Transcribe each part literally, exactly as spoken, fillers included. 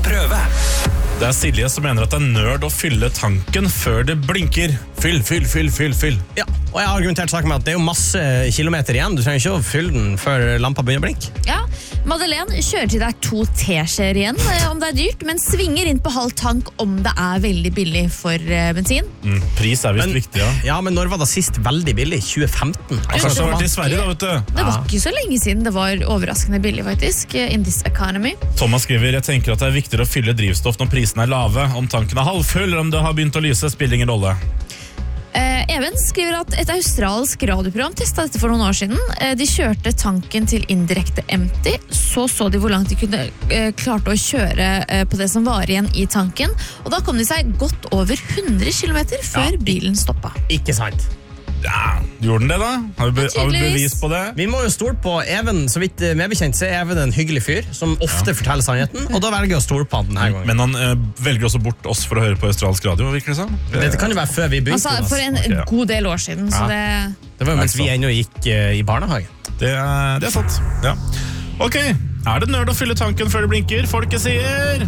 prøve. Det er Silje som mener at det er nerd å fylle tanken før det blinker. Fyll, fyll, fyll, fyll, fyll. Ja, og jeg har argumentert saken med at det er jo masse kilometer igjen. Du trenger ikke å fylle den før lampa begynner å blinke. Ja, Madeleine kjører til deg to teskjeer igjen om det er dyrt, men svinger inn på halv tank om det er veldig billig for bensin. Mm, pris er vist Men- viktig, ja. Ja, men når var det sist veldig billig? tjue femten? Kanskje det har vært i Sverige da, vet du. Det var ikke så lenge siden det var overraskende billig, faktisk, in this economy. Thomas skriver, jeg tenker at det er viktigere å fylle drivstoff når prisen er lave. Om tanken er halvfull, eller om det har begynt å lyse, spiller ingen rolle. Eh, Even skriver at et australsk radioprogram testet dette for noen år siden. Eh, de kjørte tanken til indirekte empty, så så de hvor langt de kunne eh, klarte å kjøre eh, på det som var igjen i tanken, og da kom de seg godt over hundre kilometer før Ja. bilen stoppet. Ikke sant. Ja, gjorde den det da? Har vi, be har vi Tydeligvis. bevis på det? Vi må jo stole på Even, så vidt eh, meg bekjent, så er Even en hyggelig fyr, som ofte forteller sannheten, og da velger jeg å stole på han denne gangen. Men han eh, velger også bort oss for å høre på australsk radio, virker det sånn? Dette kan jo være før vi begynte, Altså, Jonas. for en Ok, ja. god del år siden, så Ja. det... Det var jo mens vi ennå gikk eh, i barnehage. Det er, det er sant, ja. Ok, er det nerd å fylle tanken før det blinker? Folket sier...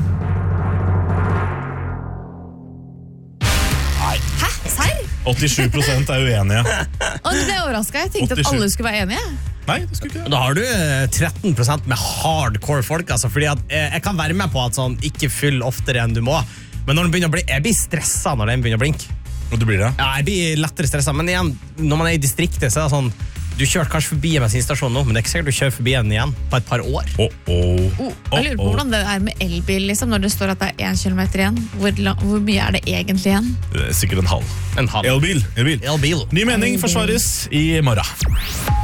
Hæ? Serr? åttisju prosent er uenige. Og du ble overrasket. Jeg tenkte at åttisju. alle skulle være enige. Nei, det skulle ikke det. Da har du eh, tretten prosent med hardcore folk, altså, fordi at eh, jeg kan være med på at sånn, ikke fyll oftere enn du må, men når den begynner å bli, jeg blir stresset når den begynner å blinke. Og du blir det? Ja, jeg blir lettere stresset, men igjen, når man er i distriktet, så er det sånn, du kjører kanskje forbi en bensinstasjon nå, men det er ikke sikkert du kjører forbi en igjen på et par år. Åh, åh. Oh, jeg lurer på hvordan det er med elbil, liksom, når det står at det er én kilometer igjen. Hvor, la- hvor mye er det egentlig igjen? Det er sikkert en halv. En halv. Elbil, elbil. Elbil. Ny mening forsvares i morgen.